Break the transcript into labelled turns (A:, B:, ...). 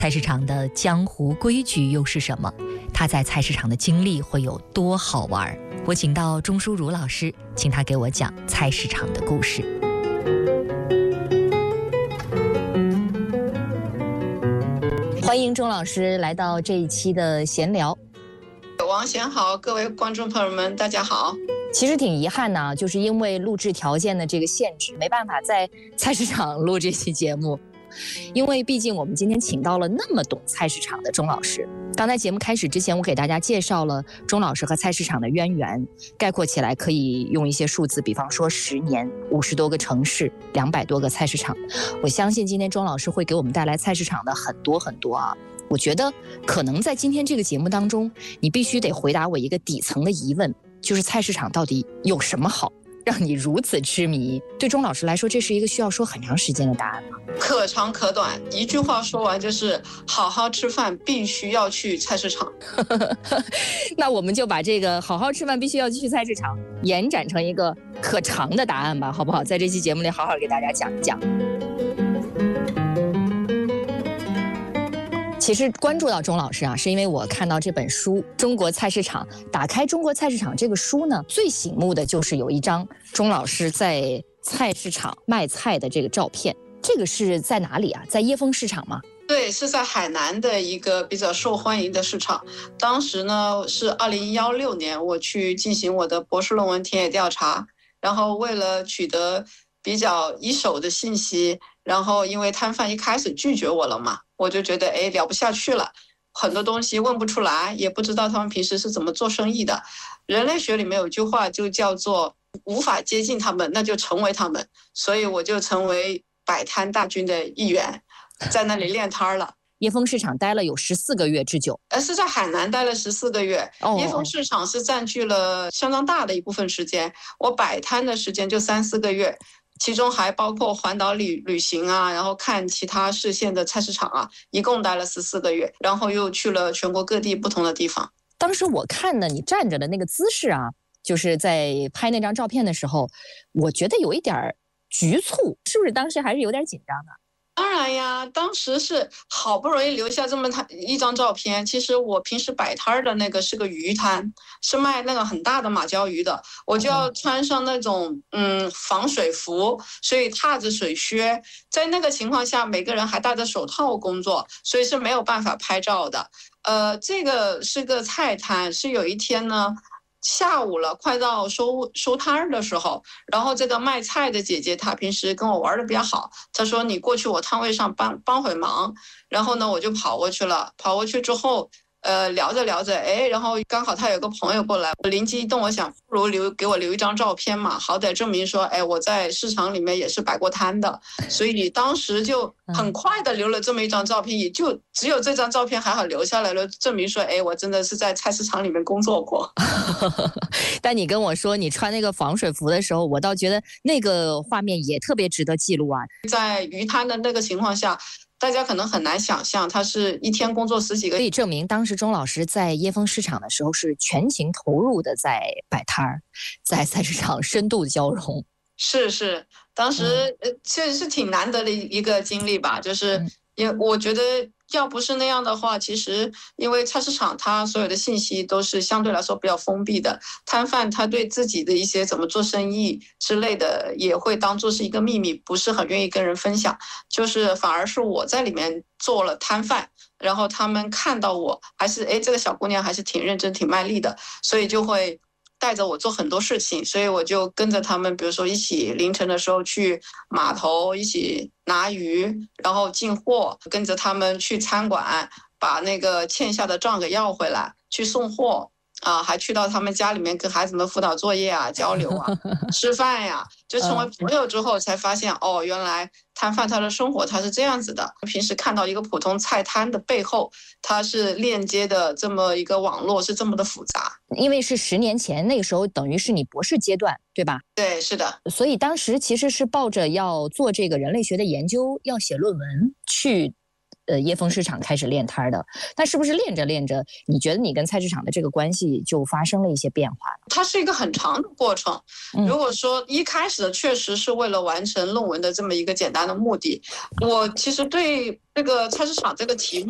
A: 菜市场的江湖规矩又是什么？他在菜市场的经历会有多好玩？我请到钟书儒老师，请他给我讲菜市场的故事。欢迎钟老师来到这一期的闲聊。
B: 王贤好，各位观众朋友们，大家好。
A: 其实挺遗憾呢，就是因为录制条件的这个限制，没办法在菜市场录这期节目。因为毕竟我们今天请到了那么懂菜市场的钟老师。刚才节目开始之前，我给大家介绍了钟老师和菜市场的渊源，概括起来可以用一些数字，比方说10年、50多个城市、200多个菜市场。我相信今天钟老师会给我们带来菜市场的很多很多啊。我觉得可能在今天这个节目当中，你必须得回答我一个底层的疑问，就是菜市场到底有什么好，让你如此痴迷？对钟老师来说，这是一个需要说很长时间的答案吗？
B: 可长可短，一句话说完就是好好吃饭必须要去菜市场。
A: 那我们就把这个好好吃饭必须要去菜市场延展成一个可长的答案吧，好不好？在这期节目里好好给大家讲一讲。其实关注到钟老师啊，是因为我看到这本书《中国菜市场》，打开《中国菜市场》这个书呢，最醒目的就是有一张钟老师在菜市场卖菜的这个照片。这个是在哪里啊？在椰风市场吗？
B: 对，是在海南的一个比较受欢迎的市场。当时呢是2016年，我去进行我的博士论文田野调查，然后为了取得比较一手的信息，然后因为摊贩一开始拒绝我了嘛，我就觉得聊不下去了，很多东西问不出来，也不知道他们平时是怎么做生意的。人类学里面有句话就叫做无法接近他们，那就成为他们。所以我就成为摆摊大军的一员，在那里练摊了。
A: 椰风市场待了有14个月之久，
B: 是在海南待了14个月。椰风市场是占据了相当大的一部分时间，我摆摊的时间就3-4个月，其中还包括环岛旅行啊，然后看其他市县的菜市场啊，一共待了14个月，然后又去了全国各地不同的地方。
A: 当时我看的你站着的那个姿势啊，就是在拍那张照片的时候，我觉得有一点局促，是不是当时还是有点紧张的？
B: 当然呀，当时是好不容易留下这么一张照片。其实我平时摆摊的那个是个鱼摊，是卖那个很大的马鲛鱼的，我就要穿上那种防水服，所以踏着水靴，在那个情况下每个人还戴着手套工作，所以是没有办法拍照的。这个是个菜摊，是有一天呢下午了，快到收摊的时候，然后这个卖菜的姐姐她平时跟我玩的比较好，她说你过去我摊位上帮会忙，然后呢我就跑过去了。跑过去之后聊着聊着，然后刚好他有个朋友过来，我灵机一动，我想不如给我留一张照片嘛，好歹证明说我在市场里面也是摆过摊的。所以当时就很快的留了这么一张照片，也就只有这张照片还好留下来了，证明说我真的是在菜市场里面工作过。
A: 但你跟我说你穿那个防水服的时候，我倒觉得那个画面也特别值得记录啊。
B: 在鱼摊的那个情况下，大家可能很难想象，他是一天工作10几个，
A: 可以证明当时钟老师在椰风市场的时候是全情投入的在摆摊儿，在菜市场深度的交融。
B: 是，当时确实是挺难得的一个经历吧，就是我觉得要不是那样的话，其实因为菜市场它所有的信息都是相对来说比较封闭的，摊贩他对自己的一些怎么做生意之类的也会当作是一个秘密，不是很愿意跟人分享。就是反而是我在里面做了摊贩，然后他们看到我还是这个小姑娘还是挺认真挺卖力的，所以就会带着我做很多事情。所以我就跟着他们，比如说一起凌晨的时候去码头一起拿鱼，然后进货，跟着他们去餐馆把那个欠下的账给要回来，去送货啊，还去到他们家里面跟孩子们辅导作业啊、交流啊、吃饭呀，就成为朋友之后才发现原来摊贩他的生活他是这样子的。平时看到一个普通菜摊的背后，它是链接的这么一个网络是这么的复杂。
A: 因为是10年前，那个时候等于是你博士阶段，对吧？
B: 对，是的。
A: 所以当时其实是抱着要做这个人类学的研究，要写论文去椰风市场开始练摊的。但是不是练着练着，你觉得你跟菜市场的这个关系就发生了一些变化？
B: 它是一个很长的过程。如果说一开始的确实是为了完成论文的这么一个简单的目的，我其实对这个菜市场这个题目